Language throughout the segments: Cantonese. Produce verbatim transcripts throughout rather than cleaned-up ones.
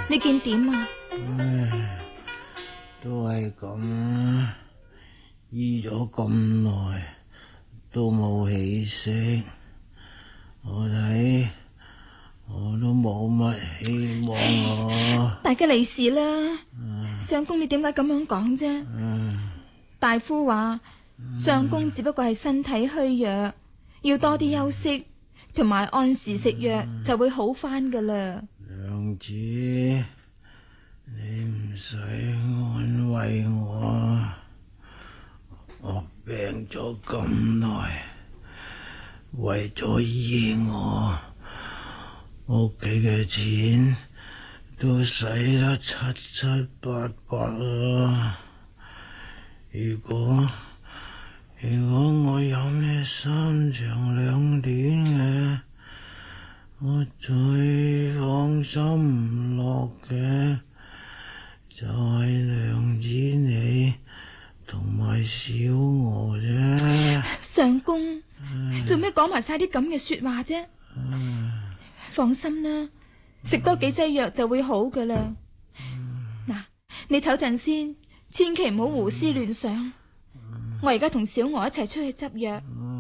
你見點啊？ 唉，都係咁啊，醫咗咁耐都冇起色，我睇我都冇乜希望啊！ 大吉利是啦，相公你點解咁樣講啫？大夫話相公只不過係身體虛弱，要多啲休息，同埋按時食藥就會好翻噶啦。 娘子，你唔使安慰我，我病咗咁耐，為咗醫我，屋企嘅錢都使得七七八八啦。如果如果我有咩三長兩短嘅，我最放心唔落嘅就係娘子你同埋小娥啫。 相公做咩講埋晒啲咁嘅說話啫？放心啦，食多幾劑藥就會好噶啦。嗱，你唞陣先，千祈唔好胡思亂想。我而家同小娥一齊出去執藥。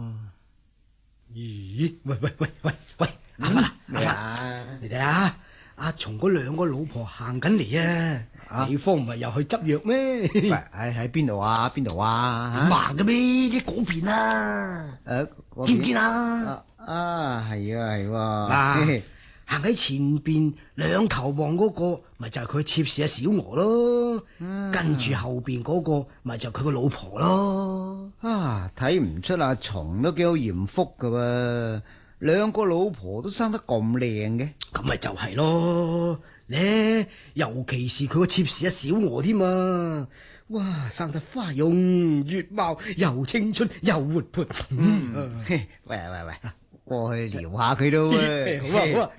咦？喂喂喂喂喂！阿芬啊，阿芬，你睇下阿松嗰兩個老婆行緊嚟啊！你方唔係又去執藥咩？ 喂，喺喺邊度啊？邊度啊？ 盲嘅咩？啲嗰邊啊！誒，見唔見啊？ 啊，係啊，係喎。 嗱，行喺前邊兩頭望嗰個，咪就係佢妾侍阿小娥咯。跟住後邊嗰個，咪就係佢個老婆咯。 啊，睇唔出阿松都幾好艷福噶喎。兩個老婆都生得咁靚嘅， 咁咪就係咯，咧尤其是佢個妾侍阿小娥添啊！哇，生得花容月貌，又青春又活潑。嗯， 喂喂喂，過去撩下佢都啊！ 好啊好啊！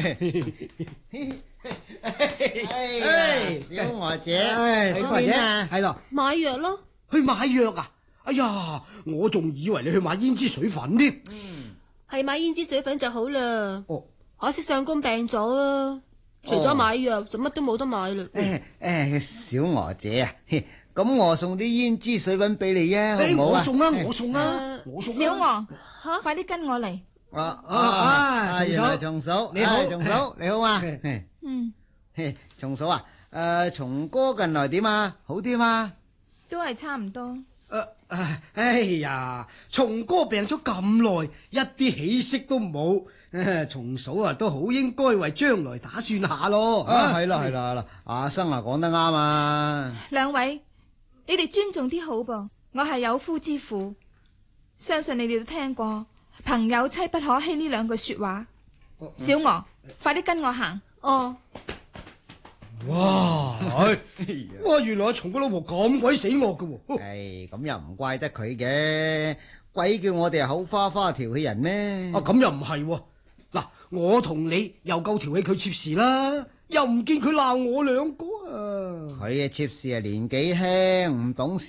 哎，小娥姐，去邊啊？ 係咯， 買藥咯。 去買藥啊！哎呀，我仲以為你去買胭脂水粉添。 係買胭脂水粉就好啦。 哦， 可惜相公病咗啊，除咗買藥就乜都冇得買啦。 誒誒，小娥姐啊，咁我送啲胭脂水粉俾你啊，好唔好啊？ 我送啊，我送啊，我送。 小娥，吓，快啲跟我嚟。 啊啊， 松嫂， 松嫂， 你好， 松嫂，你好嘛？ 嗯， 松嫂啊，誒，松哥近來點啊？好啲嘛？ 都係差唔多。 誒，哎呀，松哥病咗咁耐，一啲起色都冇。松嫂啊，都好應該為將來打算下咯。 啊，係啦係啦係啦，阿生啊講得啱啊。 兩位，你哋尊重啲好噃。我係有夫之婦，相信你哋都聽過朋友妻不可欺呢兩句說話。哦、小娥，嗯、快啲跟我行。 哦。 哇！哇！原來阿松個老婆咁鬼死惡㗎喎。 唉，咁又唔怪得佢嘅，鬼叫我哋係口花花調戲人咩？ 啊，咁又唔係喎。嗱，我同你又夠調戲佢妾侍啦，又唔見佢鬧我兩個啊。 佢嘅妾侍係年紀輕，唔懂事。